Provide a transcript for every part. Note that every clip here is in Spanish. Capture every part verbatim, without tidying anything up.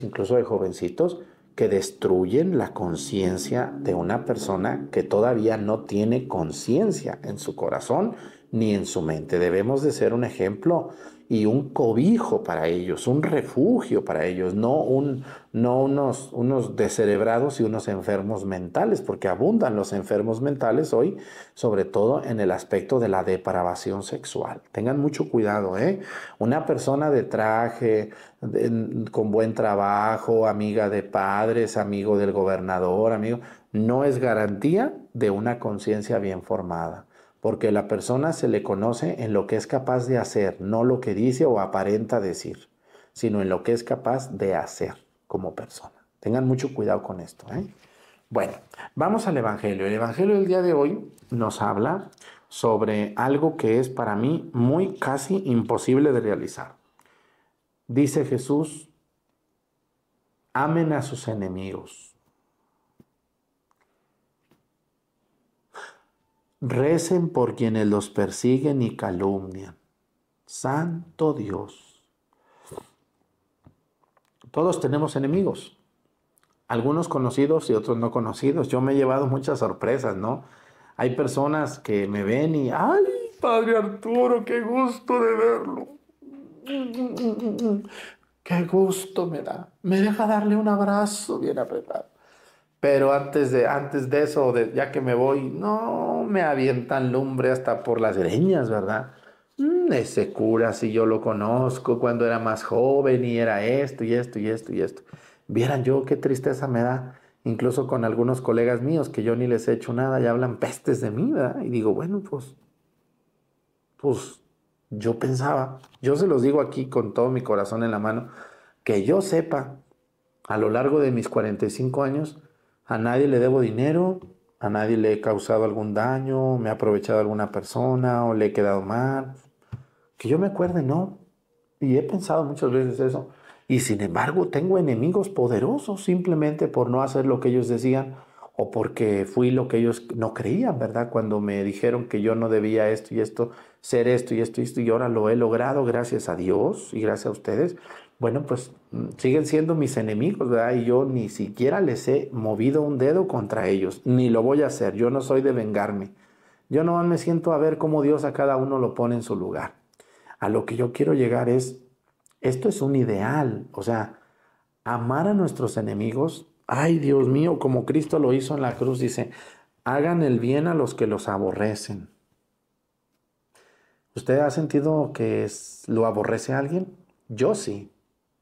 incluso de jovencitos, que destruyen la conciencia de una persona que todavía no tiene conciencia en su corazón ni en su mente. Debemos de ser un ejemplo y un cobijo para ellos, un refugio para ellos, no, un, no unos, unos descerebrados y unos enfermos mentales, porque abundan los enfermos mentales hoy, sobre todo en el aspecto de la depravación sexual. Tengan mucho cuidado, ¿eh? Una persona de traje, de, con buen trabajo, amiga de padres, amigo del gobernador, amigo, no es garantía de una conciencia bien formada, porque la persona se le conoce en lo que es capaz de hacer, no lo que dice o aparenta decir, sino en lo que es capaz de hacer como persona. Tengan mucho cuidado con esto, ¿eh? Bueno, vamos al Evangelio. El Evangelio del día de hoy nos habla sobre algo que es para mí muy casi imposible de realizar. Dice Jesús, amen a sus enemigos, recen por quienes los persiguen y calumnian. Santo Dios. Todos tenemos enemigos, algunos conocidos y otros no conocidos. Yo me he llevado muchas sorpresas, ¿no? Hay personas que me ven y, ¡ay, Padre Arturo, qué gusto de verlo! ¡Qué gusto me da! Me deja darle un abrazo bien apretado. Pero antes de, antes de eso, de, ya que me voy, no me avientan lumbre hasta por las greñas, ¿verdad? Mm, ese cura, si yo lo conozco cuando era más joven y era esto y esto y esto y esto. Vieran yo qué tristeza me da, incluso con algunos colegas míos que yo ni les he hecho nada y hablan pestes de mí, ¿verdad? Y digo, bueno, pues, pues yo pensaba, yo se los digo aquí con todo mi corazón en la mano, que yo sepa, a lo largo de mis cuarenta y cinco años, a nadie le debo dinero, a nadie le he causado algún daño, me ha aprovechado alguna persona o le he quedado mal. Que yo me acuerde, no. Y he pensado muchas veces eso. Y sin embargo, tengo enemigos poderosos simplemente por no hacer lo que ellos decían o porque fui lo que ellos no creían, ¿verdad? Cuando me dijeron que yo no debía esto y esto, ser esto y esto y esto, y ahora lo he logrado gracias a Dios y gracias a ustedes. Bueno, pues mm, siguen siendo mis enemigos, ¿verdad? Y yo ni siquiera les he movido un dedo contra ellos, ni lo voy a hacer. Yo no soy de vengarme. Yo no me siento a ver cómo Dios a cada uno lo pone en su lugar. A lo que yo quiero llegar es, esto es un ideal, o sea, amar a nuestros enemigos. Ay, Dios mío, como Cristo lo hizo en la cruz, dice, hagan el bien a los que los aborrecen. ¿Usted ha sentido que es, lo aborrece a alguien? Yo sí,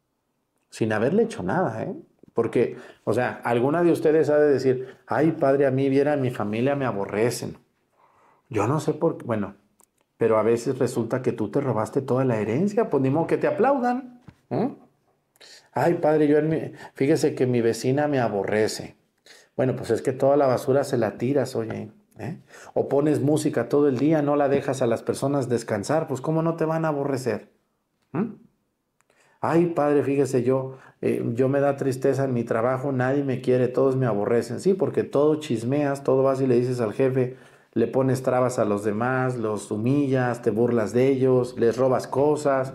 sin haberle hecho nada, ¿eh? Porque, o sea, alguna de ustedes ha de decir, ay, padre, a mí viera, mi familia me aborrecen. Yo no sé por qué, bueno, pero a veces resulta que tú te robaste toda la herencia, pues ni modo que te aplaudan. ¿Eh? Ay, padre, yo en mi, fíjese que mi vecina me aborrece. Bueno, pues es que toda la basura se la tiras, oye. ¿Eh? O pones música todo el día, no la dejas a las personas descansar, pues ¿cómo no te van a aborrecer? ¿Mm? Ay, padre, fíjese yo, eh, yo me da tristeza en mi trabajo, nadie me quiere, todos me aborrecen. Sí, porque todo chismeas, todo vas y le dices al jefe, le pones trabas a los demás, los humillas, te burlas de ellos, les robas cosas.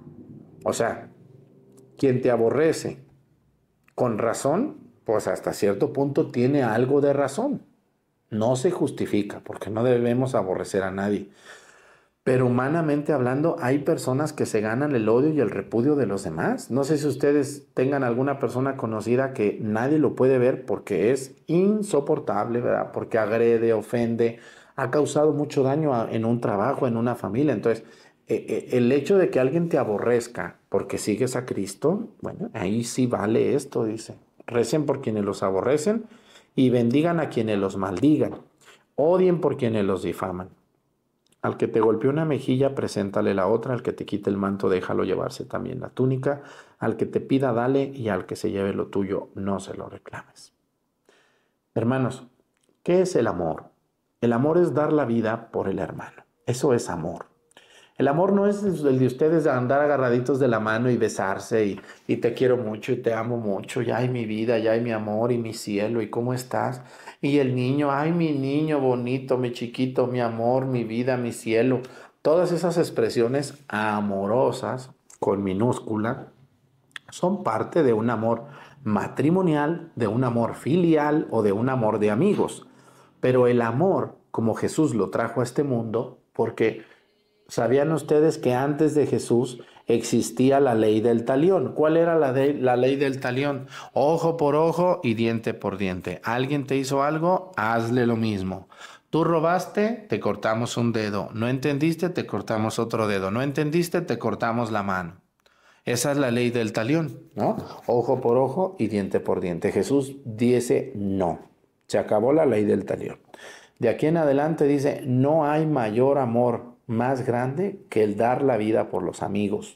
O sea, quien te aborrece con razón, pues hasta cierto punto tiene algo de razón. No se justifica, porque no debemos aborrecer a nadie. Pero humanamente hablando, hay personas que se ganan el odio y el repudio de los demás. No sé si ustedes tengan alguna persona conocida que nadie lo puede ver porque es insoportable, ¿verdad? Porque agrede, ofende, ha causado mucho daño a- en un trabajo, en una familia. Entonces, eh, eh, el hecho de que alguien te aborrezca porque sigues a Cristo, bueno, ahí sí vale esto, dice. Recen por quienes los aborrecen y bendigan a quienes los maldigan. Odien por quienes los difaman. Al que te golpeó una mejilla, preséntale la otra. Al que te quite el manto, déjalo llevarse también la túnica. Al que te pida, dale. Y al que se lleve lo tuyo, no se lo reclames. Hermanos, ¿qué es el amor? El amor es dar la vida por el hermano. Eso es amor. El amor no es el de ustedes de andar agarraditos de la mano y besarse y, y te quiero mucho y te amo mucho, y ay mi vida, y ay mi amor y mi cielo, y cómo estás. Y el niño, ay mi niño bonito, mi chiquito, mi amor, mi vida, mi cielo. Todas esas expresiones amorosas con minúscula son parte de un amor matrimonial, de un amor filial o de un amor de amigos. Pero el amor, como Jesús lo trajo a este mundo, porque ¿sabían ustedes que antes de Jesús existía la ley del talión? ¿Cuál era la, de, la ley del talión? Ojo por ojo y diente por diente. ¿Alguien te hizo algo? Hazle lo mismo. Tú robaste, te cortamos un dedo. No entendiste, te cortamos otro dedo. No entendiste, te cortamos la mano. Esa es la ley del talión, ¿no? Ojo por ojo y diente por diente. Jesús dice no. Se acabó la ley del talión. De aquí en adelante dice, no hay mayor amor más grande que el dar la vida por los amigos.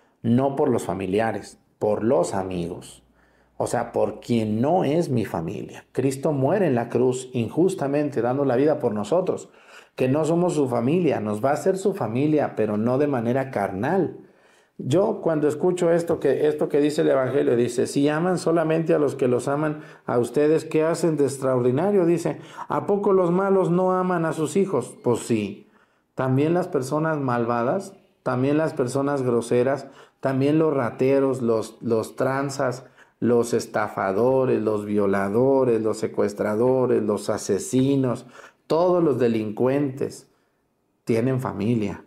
No por los familiares, por los amigos. O sea, por quien no es mi familia. Cristo muere en la cruz injustamente dando la vida por nosotros. Que no somos su familia, nos va a ser su familia, pero no de manera carnal. Yo cuando escucho esto que, esto que dice el Evangelio, dice, si aman solamente a los que los aman a ustedes, ¿qué hacen de extraordinario? Dice, ¿a poco los malos no aman a sus hijos? Pues sí, también las personas malvadas, también las personas groseras, también los rateros, los, los tranzas, los estafadores, los violadores, los secuestradores, los asesinos, todos los delincuentes tienen familia.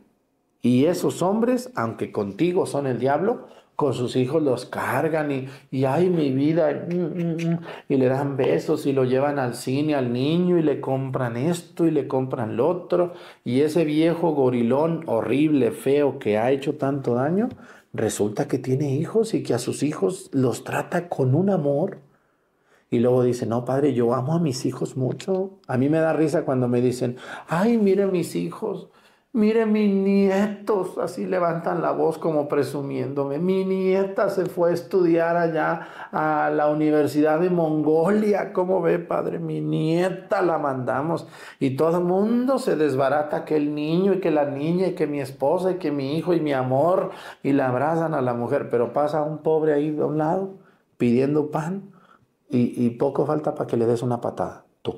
Y esos hombres, aunque contigo son el diablo, con sus hijos los cargan y, y ay, mi vida, y, y, y le dan besos y lo llevan al cine al niño y le compran esto y le compran lo otro. Y ese viejo gorilón horrible, feo, que ha hecho tanto daño, resulta que tiene hijos y que a sus hijos los trata con un amor. Y luego dice, no, padre, yo amo a mis hijos mucho. A mí me da risa cuando me dicen, ay, mire mis hijos. Mire mis nietos, así levantan la voz como presumiéndome. Mi nieta se fue a estudiar allá a la Universidad de Mongolia. ¿Cómo ve, padre? Mi nieta la mandamos. Y todo el mundo se desbarata que el niño y que la niña y que mi esposa y que mi hijo y mi amor. Y la abrazan a la mujer. Pero pasa un pobre ahí de un lado pidiendo pan y, y poco falta para que le des una patada. Tú,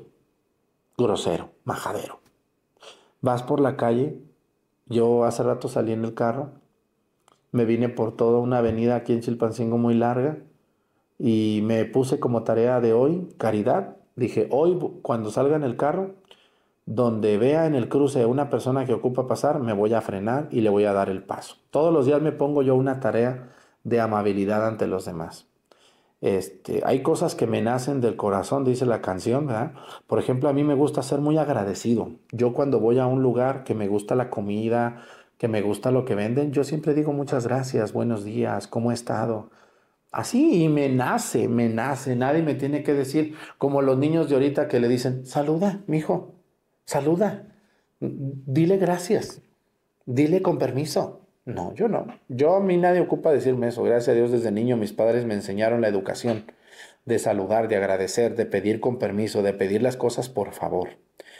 grosero, majadero. Vas por la calle. Yo hace rato salí en el carro, me vine por toda una avenida aquí en Chilpancingo muy larga y me puse como tarea de hoy, caridad. Dije, hoy cuando salga en el carro, donde vea en el cruce una persona que ocupa pasar, me voy a frenar y le voy a dar el paso. Todos los días me pongo yo una tarea de amabilidad ante los demás. Este, hay cosas que me nacen del corazón, dice la canción, ¿verdad? Por ejemplo, a mí me gusta ser muy agradecido. Yo cuando voy a un lugar que me gusta la comida, que me gusta lo que venden, yo siempre digo muchas gracias, buenos días, ¿cómo he estado? Así, y me nace, me nace. Nadie me tiene que decir, como los niños de ahorita que le dicen, saluda, mijo, saluda, dile gracias, dile con permiso. No, yo no. Yo a mí nadie ocupa decirme eso. Gracias a Dios desde niño mis padres me enseñaron la educación de saludar, de agradecer, de pedir con permiso, de pedir las cosas por favor.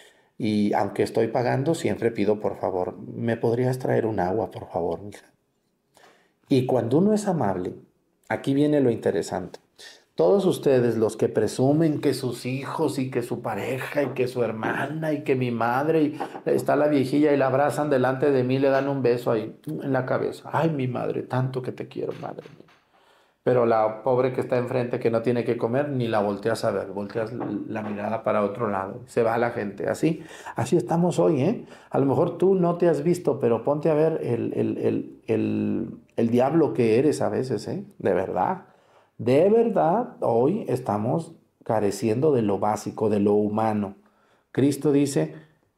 Y aunque estoy pagando, siempre pido por favor. ¿Me podrías traer un agua, por favor, mija? Y cuando uno es amable, aquí viene lo interesante. Todos ustedes, los que presumen que sus hijos y que su pareja y que su hermana y que mi madre, y está la viejilla y la abrazan delante de mí, le dan un beso ahí en la cabeza. Ay, mi madre, tanto que te quiero, madre mía. Pero la pobre que está enfrente, que no tiene que comer, ni la volteas a ver, volteas la mirada para otro lado. Se va la gente. Así, así estamos hoy, ¿eh? A lo mejor tú no te has visto, pero ponte a ver el, el, el, el, el diablo que eres a veces, ¿eh? De verdad. De verdad, hoy estamos careciendo de lo básico, de lo humano. Cristo dice,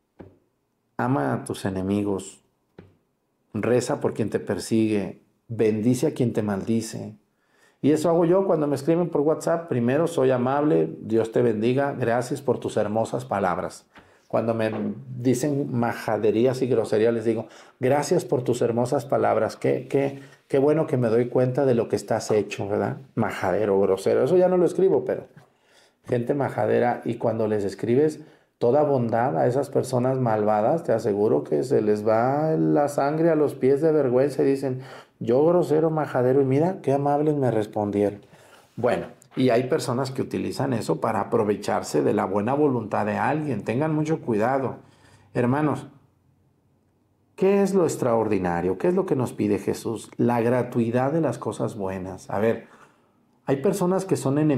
ama a tus enemigos, reza por quien te persigue, bendice a quien te maldice. Y eso hago yo cuando me escriben por WhatsApp. Primero, soy amable, Dios te bendiga, gracias por tus hermosas palabras. Cuando me dicen majaderías y groserías, les digo, gracias por tus hermosas palabras. Qué, qué, qué bueno que me doy cuenta de lo que estás hecho, ¿verdad? Majadero, grosero. Eso ya no lo escribo, pero gente majadera. Y cuando les escribes toda bondad a esas personas malvadas, te aseguro que se les va la sangre a los pies de vergüenza y dicen, yo grosero, majadero, y mira qué amables me respondieron. Bueno, y hay personas que utilizan eso para aprovecharse de la buena voluntad de alguien. Tengan mucho cuidado. Hermanos, ¿Qué es lo extraordinario? ¿Qué es lo que nos pide Jesús? La gratuidad de las cosas buenas. A ver, hay personas que son enemigos